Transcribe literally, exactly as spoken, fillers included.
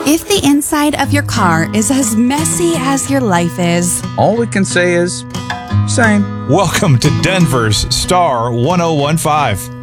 If the inside of your car is as messy as your life is, all we can say is, same. Welcome to Denver's Star one oh one five.